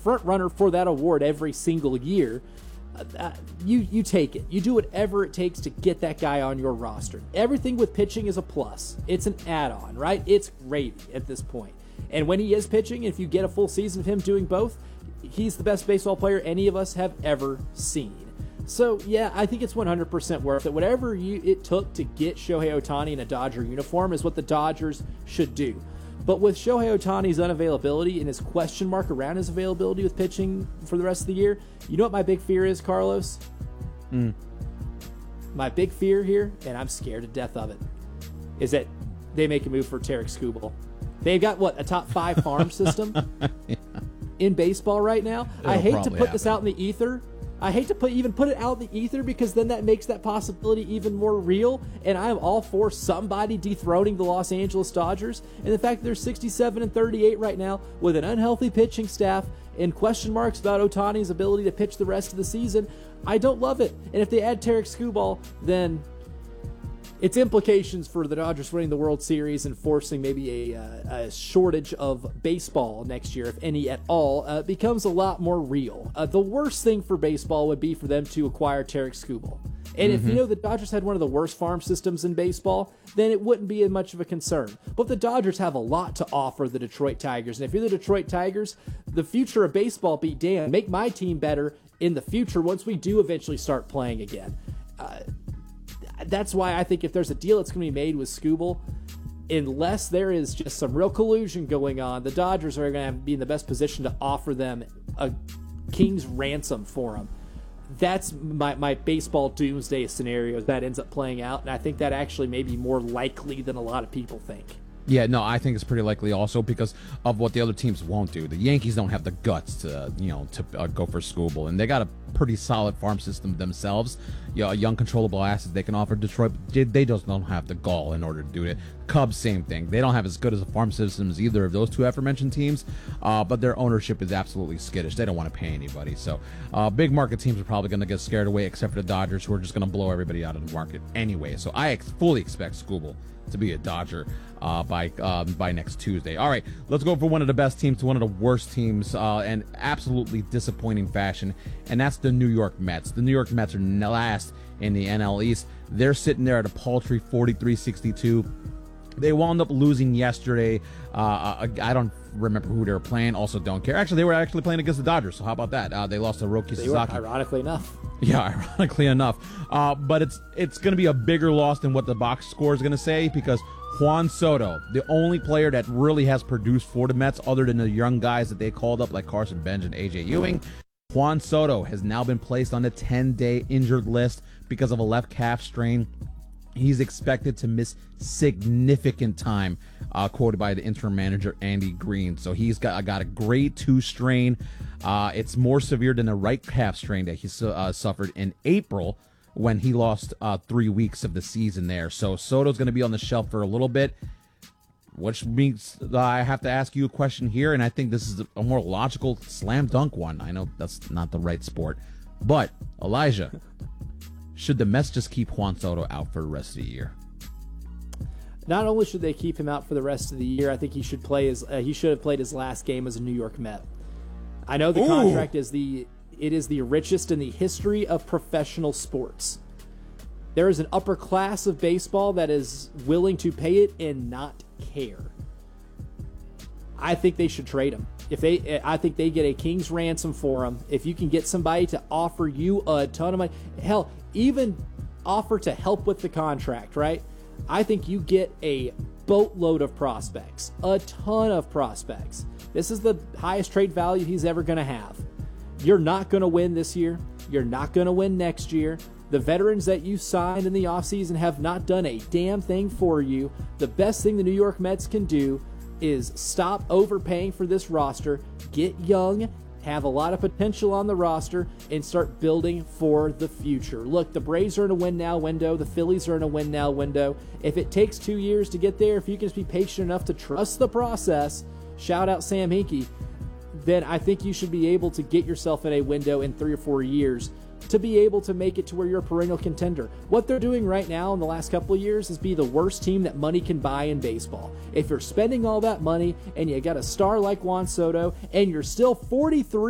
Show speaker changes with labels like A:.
A: front runner for that award every single year, you take it. You do whatever it takes to get that guy on your roster. Everything with pitching is a plus. It's an add-on, right? It's gravy at this point. And when he is pitching, if you get a full season of him doing both, he's the best baseball player any of us have ever seen. So, yeah, I think it's 100% worth it. Whatever it took to get Shohei Ohtani in a Dodger uniform is what the Dodgers should do. But with Shohei Ohtani's unavailability and his question mark around his availability with pitching for the rest of the year, you know what my big fear is, Carlos? My big fear here, and I'm scared to death of it, is that they make a move for Tarik Skubal. They've got, a top 5 farm system in baseball right now? I hate to put this out in the ether. I hate to even put it out in the ether because then that makes that possibility even more real, and I'm all for somebody dethroning the Los Angeles Dodgers. And the fact that they're 67-38 right now with an unhealthy pitching staff and question marks about Ohtani's ability to pitch the rest of the season, I don't love it. And if they add Tarik Skubal, then its implications for the Dodgers winning the World Series and forcing maybe a shortage of baseball next year, if any at all, becomes a lot more real. The worst thing for baseball would be for them to acquire Tarik Skubal. And if the Dodgers had one of the worst farm systems in baseball, then it wouldn't be as much of a concern. But the Dodgers have a lot to offer the Detroit Tigers. And if you're the Detroit Tigers, the future of baseball be damned. Make my team better in the future once we do eventually start playing again. That's why I think if there's a deal that's going to be made with Skubal, unless there is just some real collusion going on, the Dodgers are going to be in the best position to offer them a king's ransom for him. That's my baseball doomsday scenario if that ends up playing out, and I think that actually may be more likely than a lot of people think.
B: Yeah, no, I think it's pretty likely also because of what the other teams won't do. The Yankees don't have the guts to go for Skubal, and they got a pretty solid farm system themselves. A young controllable assets they can offer. Detroit, they just don't have the gall in order to do it. Cubs, same thing. They don't have as good as a farm system as either of those two aforementioned teams, but their ownership is absolutely skittish. They don't want to pay anybody. So big market teams are probably going to get scared away, except for the Dodgers, who are just going to blow everybody out of the market anyway. So I fully expect Skubal to be a Dodger by next Tuesday. All right, let's go for one of the best teams to one of the worst teams in absolutely disappointing fashion, and that's the New York Mets. The New York Mets are last in the NL East. They're sitting there at a paltry 43-62. They wound up losing yesterday. I don't remember who they were playing. Also, don't care. Actually, they were actually playing against the Dodgers, so how about that? They lost to Roki Sasaki.
A: Ironically enough.
B: Yeah, ironically enough. But it's going to be a bigger loss than what the box score is going to say, because Juan Soto, the only player that really has produced for the Mets other than the young guys that they called up like Carson Bench and A.J. Ewing, Juan Soto has now been placed on the 10-day injured list because of a left calf strain. He's expected to miss significant time, quoted by the interim manager, Andy Green. So he's got a grade 2 strain. It's more severe than a right calf strain that he suffered in April when he lost 3 weeks of the season there. So Soto's going to be on the shelf for a little bit, which means I have to ask you a question here, and I think this is a more logical slam dunk one. I know that's not the right sport, but Elijah, should the Mets just keep Juan Soto out for the rest of the year?
A: Not only should they keep him out for the rest of the year, I think he should have played his last game as a New York Met. I know the contract is the richest in the history of professional sports. There is an upper class of baseball that is willing to pay it and not care. I think they should trade him. I think they get a king's ransom for him. If you can get somebody to offer you a ton of money, hell, even offer to help with the contract, right? I think you get a boatload of prospects, a ton of prospects. This is the highest trade value he's ever going to have. You're not going to win this year. You're not going to win next year. The veterans that you signed in the offseason have not done a damn thing for you. The best thing the New York Mets can do is stop overpaying for this roster, get young, have a lot of potential on the roster, and start building for the future. Look, the Braves are in a win-now window. The Phillies are in a win-now window. If it takes 2 years to get there, if you can just be patient enough to trust the process, shout out Sam Hinkie, then I think you should be able to get yourself in a window in 3 or 4 years to be able to make it to where you're a perennial contender. What they're doing right now in the last couple of years is be the worst team that money can buy in baseball. If you're spending all that money and you got a star like Juan Soto and you're still 43